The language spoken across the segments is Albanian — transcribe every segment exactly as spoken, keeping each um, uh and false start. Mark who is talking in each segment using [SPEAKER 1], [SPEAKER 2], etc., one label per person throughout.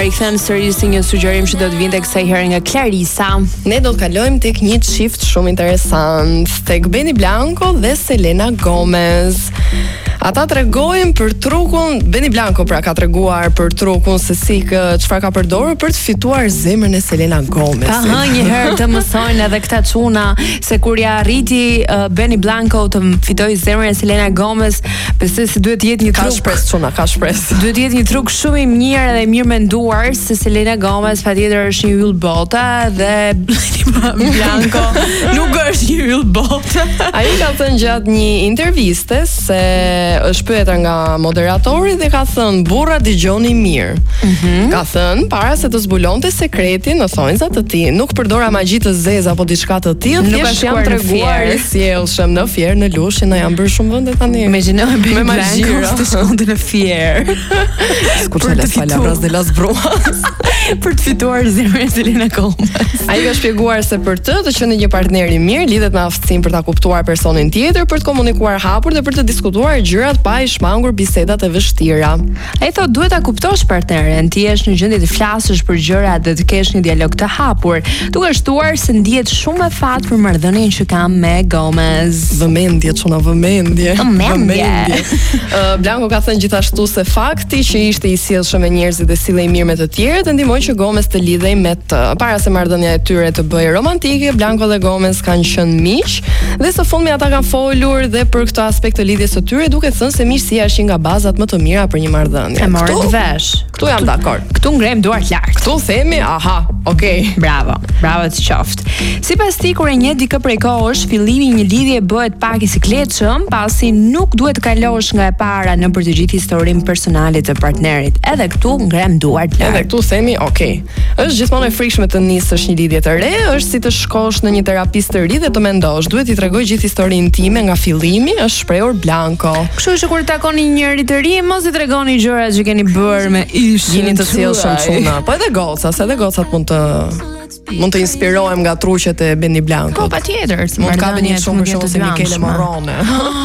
[SPEAKER 1] rikthen sërish si një sugjerim që do të vinte kësaj herë nga Clarisa.
[SPEAKER 2] Ne do të kalojmë tek një çift shumë interesant, tek Benny Blanco dhe Selena Gomez. Ata tregojnë për trukun, Benny Blanco pra ka treguar për trukun se si çfarë ka përdorur për të fituar zemrën e Selena Gomez.
[SPEAKER 1] Ka hënë një herë të mësojnë edhe këta çuna se kur ja arriti uh, Benny Blanco të fitojë zemrën e Selena Gomez, besoj se duhet të jetë një truk.
[SPEAKER 2] Ka shpresë çuna, ka shpresë.
[SPEAKER 1] Duhet të jetë një truk shumë i mirë dhe i mirë menduar, se Selena Gomez patjetër është një yll bota dhe Benny Blanco nuk është një yll bota.
[SPEAKER 2] Ai ka thënë gjatë një interviste se është pyetur nga moderatori dhe ka thënë burra dëgjoni mirë. Mm-hmm. Ka thënë para se të zbulonte sekretin në thonjzat të tij, nuk përdora magji të zezë apo diçka të tillë, thjesht jam treguar i sjellshëm në Fier në Lushin, na janë bërë shumë vende tani.
[SPEAKER 1] Imagjinoj me magji të shkonte në Fier.
[SPEAKER 2] Skuqja las palabras de las brujas.
[SPEAKER 1] Për të fituar zemrën e Selena Gomez.
[SPEAKER 2] Ai ka shpjeguar se për të të qenë një partner i mirë lidhet me aftësinë për ta kuptuar personin tjetër, për të komunikuar hapur dhe për të diskutuar gjërat pa i shmangur bisedat e vështira.
[SPEAKER 1] Ai thotë duhet ta kuptosh partneren, ti je në gjendje të flasësh për gjërat dhe të kesh një dialog të hapur, duke shtuar se ndihet shumë e fat për marrëdhënien që kam me Gomez.
[SPEAKER 2] Vëmendje, çuna vëmendje.
[SPEAKER 1] Vëmendje.
[SPEAKER 2] uh, Blanco ka thënë gjithashtu se fakti që ishte i sjellshëm me njerëzit dhe sillej mirë me të tjerët e ndihmoi që Gomez të lidhej me të. Para se marrëdhënia e tyre të bëhej romantike, Blanco dhe Gomez kanë qenë miq dhe së fundmi ata kanë folur dhe për këtë aspekt të lidhjes së tyre, duke thënë se miqësia është një nga bazat më të mira për një marrëdhënie.
[SPEAKER 1] E morën vesh.
[SPEAKER 2] Këtu jam dakord.
[SPEAKER 1] Këtu ngrem duart lart.
[SPEAKER 2] Këtu themi, aha, okay.
[SPEAKER 1] Bravo. Bravo të qoftë. Sipas ti kur e njeh dikë prej kohësh, fillimi i një lidhje bëhet pak i sikletshëm, pasi nuk duhet të kalosh nga e para në për të gjithë historinë personale të partnerit. Edhe këtu ngrem duart lart.
[SPEAKER 2] Edhe këtu themi, okay. Është gjithmonë e frikshme të nisësh një lidhje të re, është si të shkosh në një terapist të ri dhe të mendosh, duhet t'i tregoj gjithë historinë time nga fillimi, është shprehur Blanco.
[SPEAKER 1] Kështu që kur takoni një njeri të ri, mos i tregoni gjërat që keni bërë me ishin.
[SPEAKER 2] Jeni të sjellshëm çuna. Po edhe goca, se edhe gocat mund të mund të inspirohem nga truqet e Benny Blanco.
[SPEAKER 1] Po patjetër,
[SPEAKER 2] mund të kapin një shumë shumë si Michele Morrone.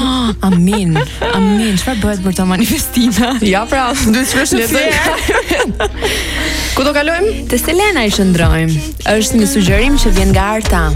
[SPEAKER 1] Amin. Amin. Çfarë bëhet për ta manifestina?
[SPEAKER 2] Ja pra, duhet të shkosh në Fier. Ku do kalojmë?
[SPEAKER 1] Te Selena i shndrojmë. Është një sugjerim që vjen nga Arta.